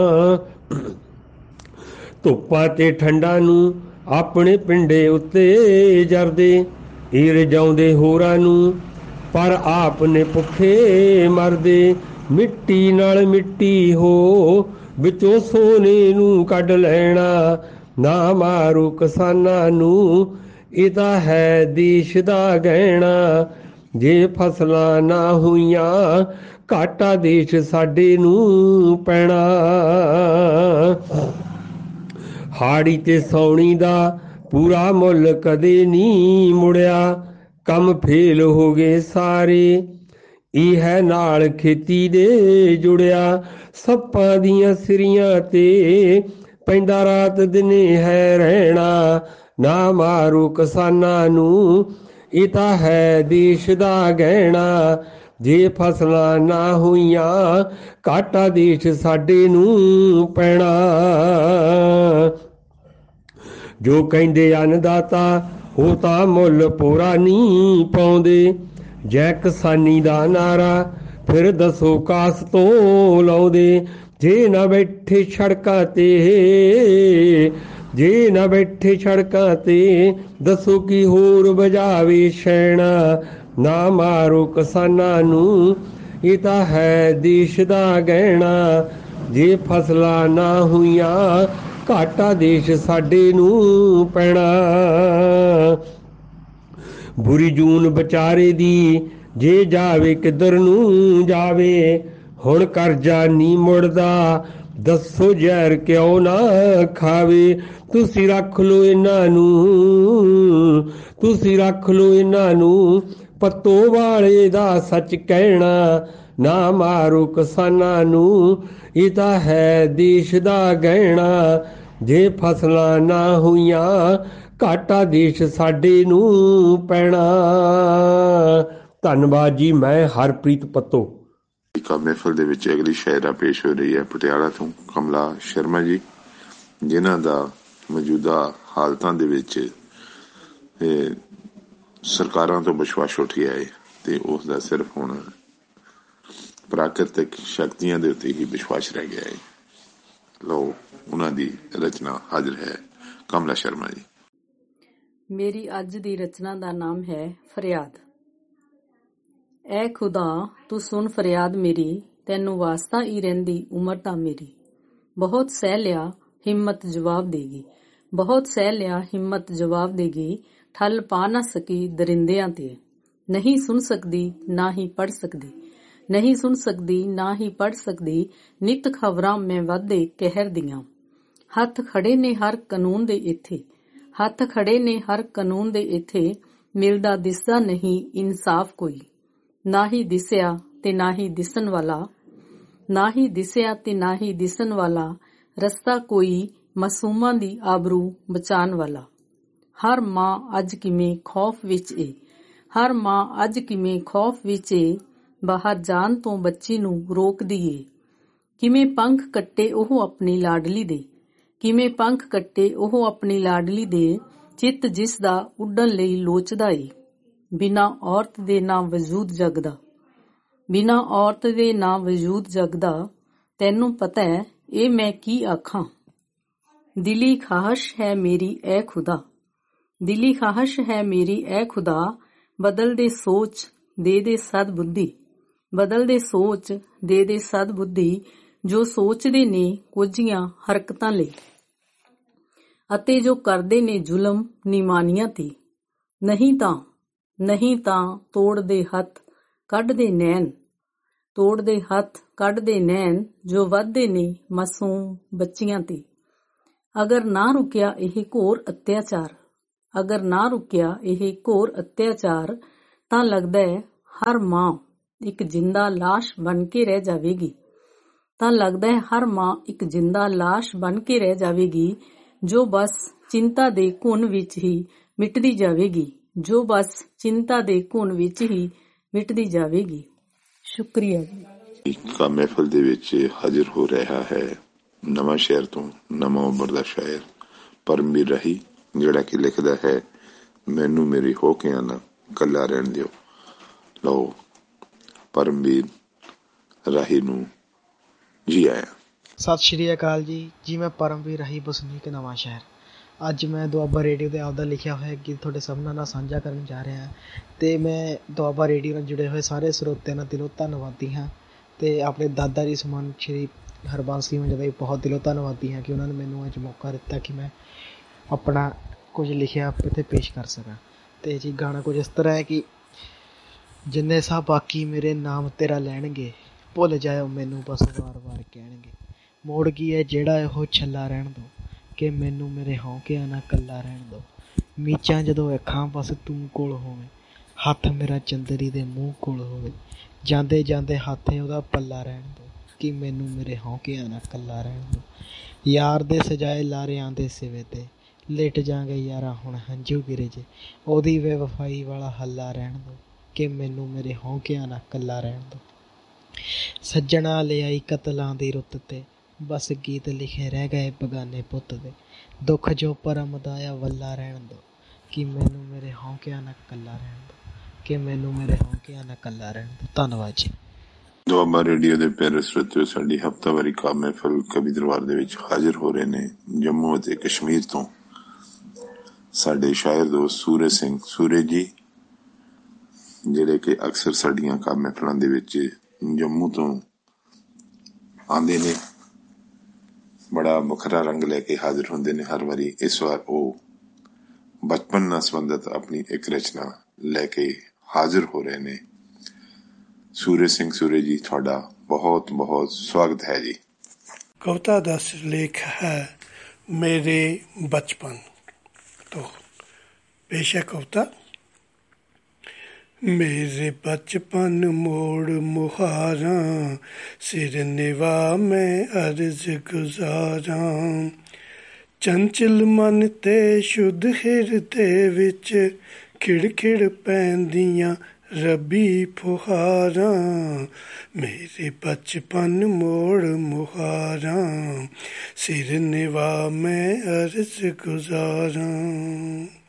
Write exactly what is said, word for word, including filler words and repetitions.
ਧੁੱਪਾਂ ਤੇ ਠੰਡਾਂ ਨੂੰ ਆਪਣੇ ਪਿੰਡੇ ਉੱਤੇ ਜਰਦੇ, ਇਹ ਰਜਾਉਂਦੇ ਹੋਰਾਂ ਨੂੰ ਪਰ ਆਪ ਨੇ ਭੁੱਖੇ ਮਰਦੇ। ਮਿੱਟੀ ਨਾਲ ਮਿੱਟੀ ਹੋ ਵਿੱਚੋਂ ਸੋਨੇ ਨੂੰ ਕੱਢ ਲੈਣਾ, ਨਾ ਮਾਰੋ ਕਿਸਾਨਾਂ ਨੂੰ ਇਹ ਤਾਂ ਹੈ ਦੇਸ਼ ਦਾ ਗਹਿਣਾ। ਜੇ ਫਸਲਾਂ ਨਾ ਹੋਈਆਂ ਘਾਟਾ ਦੇਸ਼ ਸਾਡੇ ਨੂੰ ਪੈਣਾ। ਹਾੜੀ ਤੇ ਸੌਣੀ ਦਾ ਪੂਰਾ ਮੁੱਲ ਕਦੇ ਨਹੀਂ ਮੁੜਿਆ, ਕੰਮ ਫੇਲ ਹੋ ਗਏ ਸਾਰੇ ਇਹ ਹੈ ਨਾਲ ਖੇਤੀ ਦੇ ਜੁੜਿਆ। ਸੱਪਾਂ ਦੀਆਂ ਸਿਰੀਆਂ ਤੇ ਪੈਂਦਾ ਰਾਤ ਦਿਨੇ ਹੈ ਰਹਿਣਾ, ਨਾ ਮਾਰੋ ਕਿਸਾਨਾਂ ਨੂੰ ਇਹ ਤਾਂ ਹੈ ਦੇਸ਼ ਦਾ ਗਹਿਣਾ। ਜੇ ਫਸਲਾਂ ਨਾ ਹੋਈਆਂ ਘਾਟਾ ਦੇਸ਼ ਸਾਡੇ ਨੂੰ ਪੈਣਾ। ਜੋ ਕਹਿੰਦੇ ਅੰਨਦਾਤਾ ਉਹ ਤਾਂ ਮੁੱਲ ਪੂਰਾ ਨਹੀਂ ਪਾਉਂਦੇ, ਜੈ ਕਿਸਾਨੀ ਦਾ ਨਾਰਾ ਫਿਰ ਦੱਸੋ ਕਾਸ ਤੋਂ ਲਾਉਂਦੇ। ਜੇ ਨਾ ਬੈਠੇ ਸੜਕਾਂ ਤੇ ਜੇ ਨਾ ਬੈਠੇ ਸੜਕਾਂ ਤੇ ਦੱਸੋ ਕੀ ਹੋਰ ਵਜਾਵੇ ਸ਼ੈਣਾ, ਨਾ ਮਾਰੋ ਕਿਸਾਨਾਂ ਨੂੰ ਇਹ ਤਾਂ ਹੈ ਦੇਸ਼ ਦਾ ਗਹਿਣਾ। ਜੇ ਫਸਲਾਂ ਨਾ ਹੋਈਆਂ ਘਾਟਾ ਦੇਸ਼ ਸਾਡੇ ਨੂੰ ਪੈਣਾ। ਬੁਰੀ ਜੂਨ ਵਿਚਾਰੇ ਦੀ ਜੇ ਜਾਵੇ ਕਿੱਧਰ ਨੂੰ ਜਾਵੇ, ਹੁਣ ਕਰਜ਼ਾ ਨਹੀਂ ਮੁੜਦਾ ਦੱਸੋ ਜ਼ਹਿਰ ਕਿਉਂ ਨਾ ਖਾਵੇ। ਤੁਸੀਂ ਰੱਖ ਲਓ ਇਹਨਾਂ ਨੂੰ ਤੁਸੀਂ ਰੱਖ ਲਓ ਇਹਨਾਂ ਨੂੰ ਪੱਤੋ ਵਾਲੇ ਦਾ ਸੱਚ ਕਹਿਣਾ, ਨਾ ਮਾਰੋ ਕਿਸਾਨਾਂ ਨੂੰ ਇਹ ਤਾਂ ਹੈ ਦੇਸ਼ ਦਾ ਗਹਿਣਾ। ਜੇ ਫਸਲਾਂ ਨਾ ਹੋਈਆਂ ਘਾਟਾ ਦੇਸ਼ ਸਾਡੇ ਨੂੰ ਪੈਣਾ। ਧੰਨਵਾਦ ਜੀ। ਮੈਂ ਹਰਪ੍ਰੀਤ ਪੱਤੋ। ਮਹਿਫਲ ਦੇ ਵਿੱਚ ਅਗਲੀ ਸ਼ਾਇਰਾ ਪੇਸ਼ ਹੋ ਰਹੀ ਹੈ ਪਟਿਆਲਾ ਤੋਂ ਕਮਲਾ ਸ਼ਰਮਾ ਜੀ, ਜਿਨ੍ਹਾਂ ਦਾ ਮੌਜੂਦਾ ਹਾਲਤਾਂ ਦੇ ਵਿੱਚ ਸਰਕਾਰਾਂ ਤੋਂ ਵਿਸ਼ਵਾਸ ਉੱਠ ਗਿਆ ਹੈ ਤੇ ਉਸ ਦਾ ਸਿਰਫ ਹੁਣ ਪ੍ਰਾਕ੍ਰਿਤਿਕ ਸ਼ਕਤੀਆਂ ਦੇ ਉੱਤੇ ਹੀ ਵਿਸ਼ਵਾਸ ਰਹਿ ਗਿਆ ਹੈ। ਲਓ ਉਹਨਾਂ ਦੀ ਰਚਨਾ ਹਾਜ਼ਰ ਹੈ। ਕਮਲਾ ਸ਼ਰਮਾ ਜੀ। ਮੇਰੀ ਅੱਜ ਦੀ ਰਚਨਾ ਦਾ ਨਾਮ ਹੈ ਫਰਿਆਦ। ਐ ਖੁਦਾ ਤੂੰ ਸੁਣ ਫਰਿਆਦ ਮੇਰੀ, ਤੈਨੂੰ ਵਾਸਤਾ ਹੀ ਰਹਿੰਦੀ ਉਮਰ ਤਾਂ ਮੇਰੀ। ਬਹੁਤ ਸਹਿ ਲਿਆ ਹਿੰਮਤ ਜਵਾਬ ਦੇਗੀ, ਬਹੁਤ ਸਹਿ ਲਿਆ ਹਿੰਮਤ ਜਵਾਬ ਦੇਗੀ। ਠੱਲ ਪਾ ਨਾ ਸਕੀ ਦਰਿੰਦਿਆਂ ਤੇ, ਨਹੀਂ ਸੁਣ ਸਕਦੀ ਨਾ ਹੀ ਪੜ੍ਹ ਸਕਦੀ, ਨਹੀਂ ਸੁਣ ਸਕਦੀ ਨਾ ਹੀ ਪੜ੍ਹ ਸਕਦੀ। ਨਿੱਤ ਖਬਰਾਂ ਮੈਂ ਵਾਧੇ ਕਹਿਰ ਦੀਆਂ, ਹੱਥ ਖੜੇ ਨੇ ਹਰ ਕਾਨੂੰਨ ਦੇ ਇੱਥੇ, ਹੱਥ ਖੜੇ ਨੇ ਹਰ ਕਾਨੂੰਨ ਦੇ ਇੱਥੇ। ਮਿਲਦਾ ਦਿਸਦਾ ਨਹੀਂ ਇਨਸਾਫ ਕੋਈ, ਨਾ ਹੀ ਦਿਸਿਆ ਤੇ ਨਾ ਹੀ ਦਿਸਣ ਵਾਲਾ, ਨਾ ਹੀ ਦਿਸਿਆ ਤੇ ਨਾ ਹੀ ਦਿਸਣ ਵਾਲਾ। ਰਸਤਾ ਕੋਈ ਮਾਸੂਮਾਂ ਦੀ ਆਬਰੂ ਬਚਾਉਣ ਵਾਲਾ। ਹਰ ਮਾਂ ਅੱਜ ਕਿਵੇਂ ਖੌਫ ਵਿੱਚ ਏ, ਹਰ ਮਾਂ ਅੱਜ ਕਿਵੇਂ ਖੌਫ ਵਿੱਚ ਏ। ਬਾਹਰ ਜਾਣ ਤੋਂ ਬੱਚੀ ਨੂੰ ਰੋਕਦੀ ਏ। ਕਿਵੇਂ ਪੰਖ ਕੱਟੇ ਉਹ ਆਪਣੀ ਲਾਡਲੀ ਦੇ, ਕਿਵੇਂ ਪੰਖ ਕੱਟੇ ਉਹ ਆਪਣੀ ਲਾਡਲੀ ਦੇ। ਚਿੱਤ ਜਿਸ ਦਾ ਉੱਡਣ ਲਈ ਲੋਚਦਾ ਏ, ਬਿਨਾਂ ਔਰਤ ਦੇ ਨਾ ਵਜੂਦ ਜਗਦਾ, ਬਿਨਾਂ ਔਰਤ ਦੇ ਨਾ ਵਜੂਦ ਜਗਦਾ। ਤੈਨੂੰ ਪਤਾ ਹੈ ਇਹ ਮੈਂ ਕੀ ਆਖਾਂ, ਦਿਲੀ ਖਾਹਸ਼ ਹੈ ਮੇਰੀ ਐ ਖੁਦਾ, ਦਿਲੀ ਖਾਹਸ਼ ਹੈ ਮੇਰੀ ਐ ਖੁਦਾ। ਬਦਲ ਦੇ ਸੋਚ ਦੇ ਦੇ ਸਦ ਬੁੱਧੀ, ਬਦਲ ਦੇ ਸੋਚ ਦੇ ਦੇ ਸਦ ਬੁੱਧੀ। ਜੋ ਸੋਚਦੇ ਨੇ ਕੁਝੀਆਂ ਹਰਕਤਾਂ ਲਈ, ਅਤੇ ਜੋ ਕਰਦੇ ਨੇ ਜ਼ੁਲਮ ਨਿਮਾਨੀਆਂ ਤੇ। ਨਹੀਂ ਤਾਂ ਨਹੀਂ ਤਾਂ ਤੋੜਦੇ ਹੱਥ ਕੱਢਦੇ ਨੈਣ, ਤੋੜਦੇ ਹੱਥ ਕੱਢਦੇ ਨੈਣ। ਜੋ ਵੱਧਦੇ ਨੇ ਮਾਸੂਮ ਬੱਚੀਆਂ ਤੇ। ਅਗਰ ਨਾ ਰੁਕਿਆ ਇਹ ਘੋਰ ਅਤਿਆਚਾਰ, ਅਗਰ ਨਾ ਰੁਕਿਆ ਇਹ ਘੋਰ ਅਤਿਆਚਾਰ, ਤਾਂ ਲੱਗਦਾ ਹੈ ਹਰ ਮਾਂ ਇੱਕ ਜਿੰਦਾ ਲਾਸ਼ ਬਣ ਕੇ ਰਹਿ ਜਾਵੇਗੀ, ਤਾਂ ਲੱਗਦਾ ਹੈ ਹਰ ਮਾਂ ਇੱਕ ਜਿੰਦਾ ਲਾਸ਼ ਬਣ ਕੇ ਰਹਿ ਜਾਵੇਗੀ। ਜੋ ਬਸ ਚਿੰਤਾ ਦੇ ਘੁਣ ਵਿੱਚ ਹੀ ਮਿਟਦੀ ਜਾਵੇਗੀ, ਜੋ ਬਸ ਚਿੰਤਾ ਦੇ ਘੁਣ ਵਿੱਚ ਹੀ ਮਿਟਦੀ ਜਾਵੇਗੀ। ਸ਼ੁਕਰੀਆ ਜੀ। ਕਾ ਮਹਿਫਲ ਦੇ ਵਿੱਚ ਹਾਜ਼ਰ ਹੋ ਰਿਹਾ ਹੈ ਨਵਾਂ ਸ਼ਹਿਰ ਤੋਂ ਨਵਾਂ ਉਮਰ ਦਾ ਸ਼ਾਇਰ ਪਰਮਵੀਰ ਰਾਹੀ, ਜਿਹੜਾ ਕਿ ਲਿਖਦਾ ਹੈ ਮੈਨੂੰ ਮੇਰੀ ਹੋ ਕੇ ਨਾ ਇਕੱਲਾ ਰਹਿਣ ਦਿਓ। ਲਓ ਪਰਮਵੀਰ ਰਾਹੀ ਨੂੰ ਜੀ ਆਇਆ। ਸਤਿ ਸ਼੍ਰੀ ਅਕਾਲ ਜੀ ਜੀ ਮੈਂ ਪਰਮਵੀਰ ਰਾਹੀ ਵਸਨੀਕ ਨਵਾਂ ਸ਼ਹਿਰ। ਅੱਜ ਮੈਂ ਦੁਆਬਾ ਰੇਡੀਓ 'ਤੇ ਆਪਦਾ ਲਿਖਿਆ ਹੋਇਆ ਗੀਤ ਤੁਹਾਡੇ ਸਾਹਮਣੇ ਨਾਲ ਸਾਂਝਾ ਕਰਨ ਜਾ ਰਿਹਾ ਹਾਂ ਅਤੇ ਮੈਂ ਦੁਆਬਾ ਰੇਡੀਓ ਨਾਲ ਜੁੜੇ ਹੋਏ ਸਾਰੇ ਸਰੋਤਿਆਂ ਨਾਲ ਦਿਲੋਂ ਧੰਨਵਾਦੀ ਹਾਂ ਅਤੇ ਆਪਣੇ ਦਾਦਾ ਜੀ ਸਮਾਨ ਸ਼੍ਰੀ ਹਰਬੰਸ ਸਿੰਘ ਜੀ ਦਾ ਵੀ ਬਹੁਤ ਦਿਲੋਂ ਧੰਨਵਾਦੀ ਹਾਂ ਕਿ ਉਹਨਾਂ ਨੇ ਮੈਨੂੰ ਅੱਜ ਮੌਕਾ ਦਿੱਤਾ ਕਿ ਮੈਂ ਆਪਣਾ ਕੁਝ ਲਿਖਿਆ ਇੱਥੇ ਪੇਸ਼ ਕਰ ਸਕਾਂ। ਅਤੇ ਜੀ ਗਾਣਾ ਕੁਝ ਇਸ ਤਰ੍ਹਾਂ ਹੈ ਕਿ ਜਿੰਨੇ ਸਾਹ ਬਾਕੀ ਮੇਰੇ ਨਾਮ ਤੇਰਾ ਲੈਣਗੇ, ਭੁੱਲ ਜਾਇਓ ਮੈਨੂੰ ਬਸ ਵਾਰ ਵਾਰ ਕਹਿਣਗੇ, ਮੋੜ ਕੀ ਹੈ ਜਿਹੜਾ ਉਹ ਛੱਲਾ ਰਹਿਣ ਦਿਓ ਕਿ ਮੈਨੂੰ ਮੇਰੇ ਹੌਂਕਿਆਂ ਨਾਲ ਇਕੱਲਾ ਰਹਿਣ ਦਿਓ, ਮੀਚਾਂ ਜਦੋਂ ਅੱਖਾਂ ਬਸ ਤੂੰ ਕੋਲ ਹੋਵੇ, ਹੱਥ ਮੇਰਾ ਚੰਦਰੀ ਦੇ ਮੂੰਹ ਕੋਲ ਹੋਵੇ, ਜਾਂਦੇ ਜਾਂਦੇ ਹੱਥ ਉਹਦਾ ਪੱਲਾ ਰਹਿਣ ਦਿਓ ਕਿ ਮੈਨੂੰ ਮੇਰੇ ਹੌਂਕਿਆਂ ਨਾਲ ਇਕੱਲਾ ਰਹਿਣ ਦਿਓ, ਯਾਰ ਦੇ ਸਜਾਏ ਲਾਰਿਆਂ ਦੇ ਸਿਵੇ 'ਤੇ ਲਿਟ ਜਾਂਗੇ ਯਾਰਾ ਹੁਣ ਹੰਝੂ ਗਿਰੇ ਜੇ, ਉਹਦੀ ਬੇਵਫਾਈ ਵਾਲਾ ਹੱਲਾ ਰਹਿਣ ਦਿਓ ਕਿ ਮੈਨੂੰ ਮੇਰੇ ਹੌਂਕਿਆਂ ਨਾਲ ਇਕੱਲਾ ਰਹਿਣ ਦਿਓ, ਸੱਜਣਾ ਲਿਆਈ ਕਤਲਾਂ ਦੀ ਰੁੱਤ 'ਤੇ ਬਸ ਗੀਤ ਲਿਖੇ ਰਹਿ ਗਏ ਬਗਾਨੇ ਪੁੱਤ ਦੇ, ਦੁੱਖ ਜੋ ਪਰਮ ਦਾ ਆ ਵੱਲਾ ਰਹਿਣ ਦਿਓ ਕਿ ਮੈਨੂੰ ਮੇਰੇ ਹੌਂਕਿਆਂ ਨਾਲ ਇਕੱਲਾ ਰਹਿਣ ਦਿਓ ਕਿ ਮੈਨੂੰ ਮੇਰੇ ਹੌਂਕਿਆਂ ਨਾਲ ਇਕੱਲਾ ਰਹਿਣ ਦਿਓ। ਧੰਨਵਾਦ ਜੀ। ਦੁਆਬਾ ਰੇਡੀਓ ਦੇ ਪਿਆਰੇ ਸਰੋਤਿਓ, ਸਾਡੀ ਹਫ਼ਤਾਵਾਰੀ ਕਾਵਿ ਮਹਿਫਲ ਕਵੀ ਦਰਬਾਰ ਦੇ ਵਿੱਚ ਹਾਜ਼ਰ ਹੋ ਰਹੇ ਨੇ ਜੰਮੂ ਅਤੇ ਕਸ਼ਮੀਰ ਤੋਂ ਸਾਡੇ ਸ਼ਾਇਰ ਦੋਸਤ ਸੂਰਜ ਸਿੰਘ ਸੂਰਜ ਜੀ, ਜਿਹੜੇ ਕਿ ਅਕਸਰ ਸਾਡੀਆਂ ਕਾਵਿ ਮਹਿਫਲਾਂ ਦੇ ਵਿੱਚ ਜੰਮੂ ਤੋਂ ਆਉਂਦੇ ਨੇ, ਬੜਾ ਵੱਖਰਾ ਰੰਗ ਲੈ ਕੇ ਹਾਜ਼ਰ ਹੁੰਦੇ ਨੇ ਹਰ ਵਾਰੀ। ਇਸ ਵਾਰ ਉਹ ਬਚਪਨ ਨਾਲ ਸੰਬੰਧਿਤ ਆਪਣੀ ਇੱਕ ਰਚਨਾ ਲੈ ਕੇ ਹਾਜ਼ਰ ਹੋ ਰਹੇ ਨੇ। ਸੂਰਜ ਸਿੰਘ ਸੂਰਜ ਜੀ, ਤੁਹਾਡਾ ਬਹੁਤ ਬਹੁਤ ਸਵਾਗਤ ਹੈ ਜੀ। ਕਵਿਤਾ ਦਾ ਸਿਰਲੇਖ ਹੈ ਮੇਰੇ ਬਚਪਨ ਤੋਂ। ਪੇਸ਼ ਹੈ ਕਵਿਤਾ। ਮੇਰੇ ਬਚਪਨ ਮੋੜ ਮੁਹਾਰਾਂ, ਸਿਰ ਨਿਵਾ ਮੈਂ ਅਰਜ਼ ਗੁਜ਼ਾਰਾਂ, ਚੰਚਲ ਮਨ ਤੇ ਸ਼ੁੱਧ ਹਿਰਦੇ ਵਿੱਚ ਖਿੜ ਖਿੜ ਪੈਂਦੀਆਂ ਰੱਬੀ ਫੁਹਾਰਾਂ, ਮੇਰੇ ਬਚਪਨ ਮੋੜ ਮੁਹਾਰਾਂ, ਸਿਰ ਨਿਵਾ ਮੈਂ ਅਰਜ਼ ਗੁਜ਼ਾਰਾਂ।